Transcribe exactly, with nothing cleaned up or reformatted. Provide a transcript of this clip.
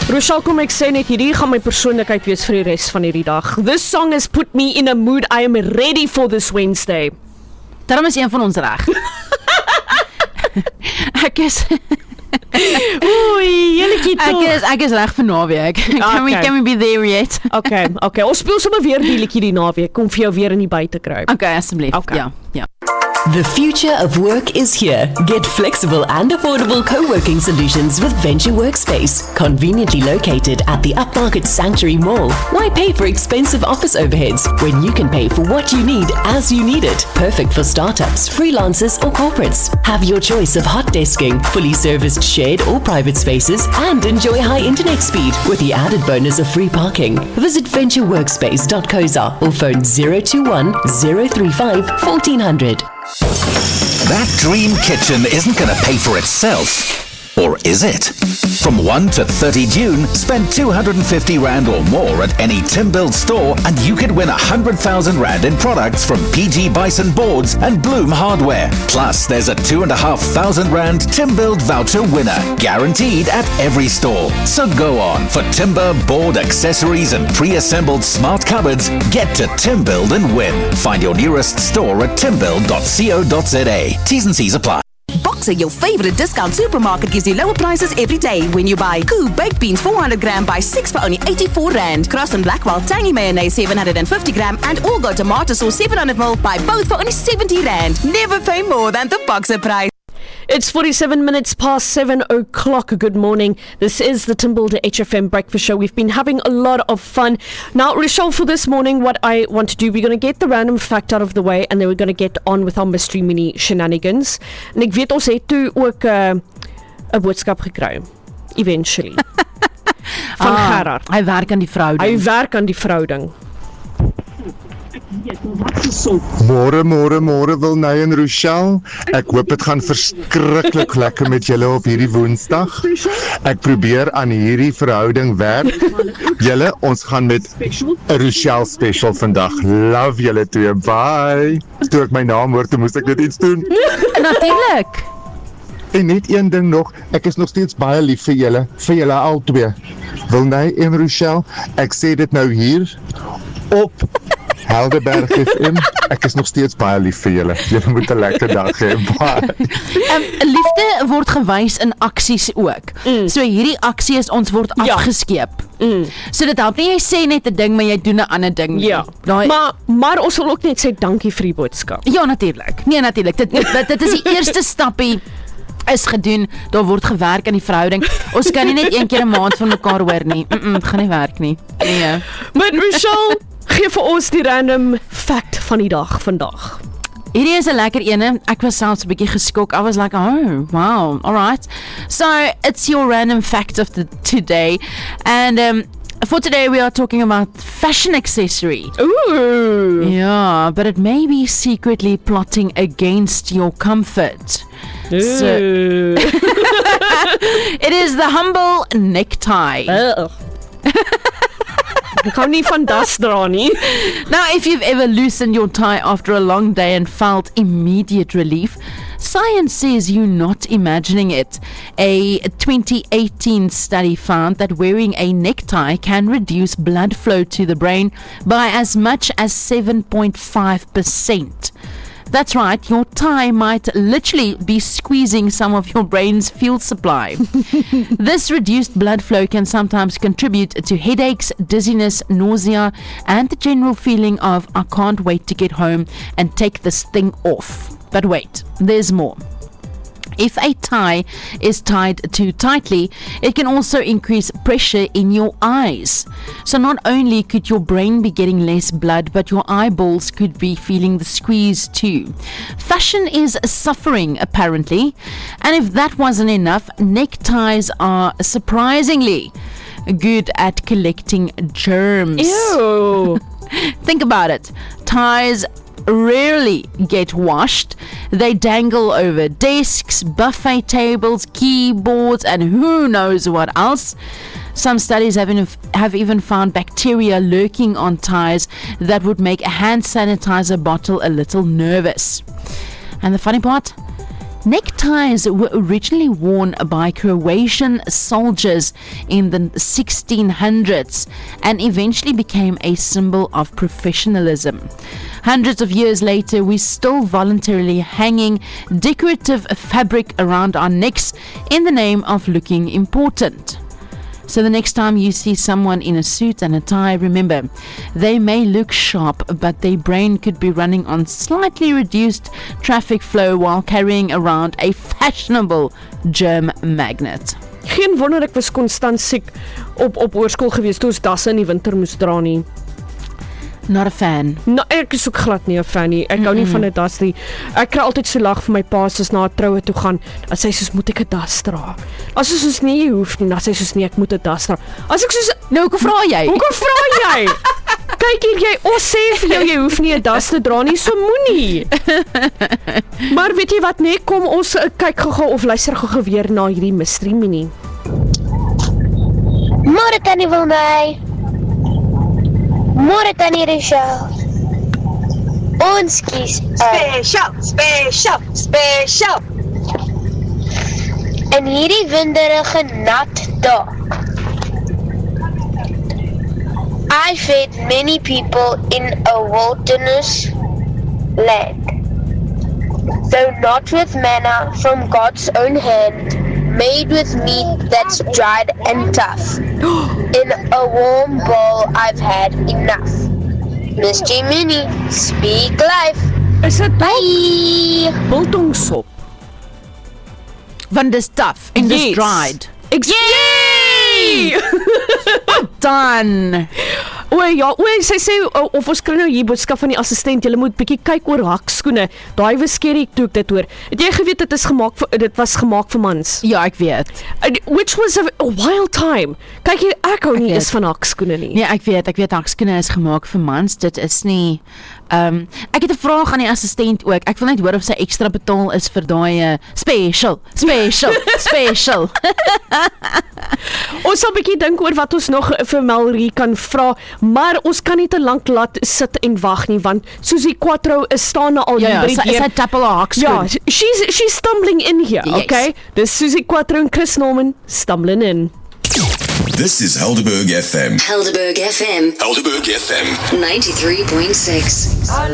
Rochelle, kom ek sê net hierdie gaan my persoonlikheid wees vir die res van hierdie dag. This song has put me in a mood. I am ready for this Wednesday. Daarom is een van ons reg. Ek is Oei, jylletjie Ek is ek is reg vir naweek. Can we can we be there yet? Okay, okay. Ons speel sommer weer die liedjie die naweek. Kom vir jou weer in die buite kry. Okay, asseblief. Okay. Ja, ja. The future of work is here. Get flexible and affordable co-working solutions with Venture Workspace, conveniently located at the upmarket Sanctuary Mall. Why pay for expensive office overheads when you can pay for what you need as you need it? Perfect for startups, freelancers or corporates. Have your choice of hot desking, fully serviced shared or private spaces, and enjoy high internet speed with the added bonus of free parking. Visit venture workspace dot co za or phone zero two one, zero three five, one four zero zero. That dream kitchen isn't going to pay for itself. Or is it? From first to thirtieth June, spend two hundred fifty rand or more at any Timbuild store and you could win one hundred thousand rand in products from P G Bison Boards and Bloom Hardware. Plus, there's a two thousand five hundred rand Timbuild voucher winner, guaranteed at every store. So go on, for timber, board, accessories and pre-assembled smart cupboards, get to Timbuild and win. Find your nearest store at timbuild dot co dot za. T's and C's apply. Boxer, your favorite discount supermarket, gives you lower prices every day when you buy Koo baked beans four hundred gram by six for only eighty-four rand. Cross and Blackwell tangy mayonnaise seven hundred fifty gram and All-Go tomato sauce seven hundred milliliters buy both for only seventy rand. Never pay more than the Boxer price. It's forty-seven minutes past seven o'clock. Good morning. This is the Timbuild H F M Breakfast Show. We've been having a lot of fun. Now, Rochelle, for this morning, what I want to do, we're going to get the random fact out of the way and then we're going to get on with our mystery mini shenanigans. En ek weet ons het toe ook 'n uh, 'n boodskap gekry. Eventually. Van ah, Gerard. Hy werk aan die verhouding. Hy werk aan die verhouding. Môre, môre, môre Wilney en Rochelle. Ek hoop dit gaan verskriklik lekker met julle op hierdie Woensdag. Ek probeer aan hierdie verhouding werk. Julle, ons gaan met 'n Rochelle special vandag. Love julle twee. Bye. Toe ek my naam hoor, toe moes ek dit iets doen. Natuurlik. En net een ding nog, ek is nog steeds baie lief vir julle, vir julle albei. Wilney en Rochelle, ek sê dit nou hier op Helderberg F M. Ek is nog steeds baie lief vir julle. Julle moet 'n lekker dag hê. Bye. Um, liefde word gewys in aksies ook. Mm. So hierdie aksie is ons word Ja. afgeskeep. Mm. So dit help nie jy sê net 'n ding, maar jy doen 'n ander ding. Ja. Daai, Maar maar ons wil ook net sê dankie vir die boodskap. ja, natuurlik. Nee, natuurlik. Dit, dit dit is die eerste stappie is gedoen. Daar word gewerk aan die verhouding. Ons kan nie net een keer 'n maand van mekaar hoor nie. Mm, -mm dit gaan nie werk nie. Nee. Maar Rochelle, gee vir ons die random fact van die dag vandag. Hierdie is 'n lekker ene. Ek was selfs 'n bietjie geskok. I was like, oh, wow, all right. So, it's your random fact of the today. And um, for today, we are talking about fashion accessory. Ooh. Yeah, but it may be secretly plotting against your comfort. So, it is the humble necktie. Uh. Ek kan nie van das dra nie. Now, if you've ever loosened your tie after a long day and felt immediate relief, science says you're not imagining it. A twenty eighteen study found that wearing a necktie can reduce blood flow to the brain by as much as seven point five percent. That's right, your tie might literally be squeezing some of your brain's fuel supply. This reduced blood flow can sometimes contribute to headaches, dizziness, nausea, and the general feeling of, I can't wait to get home and take this thing off. But wait, there's more. If a tie is tied too tightly, it can also increase pressure in your eyes. So not only could your brain be getting less blood, but your eyeballs could be feeling the squeeze too. Fashion is suffering, apparently. And if that wasn't enough, neckties are surprisingly good at collecting germs. Ew. Think about it. Ties rarely get washed. They dangle over desks, buffet tables, keyboards, and who knows what else. Some studies have, in, have even found bacteria lurking on ties that would make a hand sanitizer bottle a little nervous. And the funny part? Neckties were originally worn by Croatian soldiers in the sixteen hundreds and eventually became a symbol of professionalism. Hundreds of years later, we're still voluntarily hanging decorative fabric around our necks in the name of looking important. So the next time you see someone in a suit and a tie, remember, they may look sharp, but their brain could be running on slightly reduced traffic flow while carrying around a fashionable germ magnet. Geen wonder ek was konstant siek op op hoërskool gewees toe ons dasse in die winter moes dra nie. Not a fan. Nou, ek is ook glad nie 'n fan nie. Ek hou nie van 'n das nie. Ek kry altyd so lag vir my pa as ons na 'n troue toe gaan. Dan sê hy soos moet ek 'n das dra. As ons soos nee, jy hoef nie. Dan sê hy soos nee, ek moet 'n das dra. As ek soos nou hoekom vra jy? Hoekom vra jy? Kyk hier, jy ons sê vir jou jy hoef nie 'n das te dra nie, so moenie. Maar weet jy wat, nee, kom ons uh, kyk gou-gou of luister gou-gou weer na hierdie mystery mini. Môre tannie wil my. Môre tannie Rochelle. Ons kies special, special, special. In hierdie winderige nat dag, I fed many people in a wilderness land. Though not with manna from God's own hand, made with meat that's dried and tough. In a warm bowl I've had enough. Miss J Minnie, speak life. Is dit Bye. biltongsop? Want dis tough en dis Yes. dried. Yay! Dan. O ja, o sy sê o, of ons kry nou hier boodskap van die assistent, jy moet bietjie kyk oor hakskoene. Daai was skerry toe ek dit hoor. Het jy geweet dit is gemaak vir dit was gemaak vir mans? Ja, ek weet. And which was a, a wild time. Kyk hier, ek hou nie weet. eens van hakskoene nie. Nee, ek weet, ek weet hakskoene is gemaak vir mans. Dit is nie um, ek het 'n vraag aan die assistent ook. Ek wil net hoor of sy ekstra betaal is vir daai uh, special, special, special. Ons sal bietjie dink oor wat ons nog vir Melrie kan vra, maar ons kan nie te lank laat sit en wag nie, want Susie Quattro is staan al Ja, hier ja, by die sy, deur. sy tap al haar hakskoen. Ja, she's she's stumbling in here, Yes. okay? Dis Susie Quattro en Chris Norman stumbling in. This is Helderberg F M. Helderberg F M Helderberg F M. ninety-three point six.